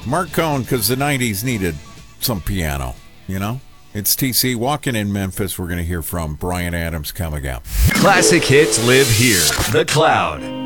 Mark Cohn, because the 90s needed some piano, you know? It's TC walking in Memphis. We're going to hear from Bryan Adams coming up. Classic hits live here. The Cloud.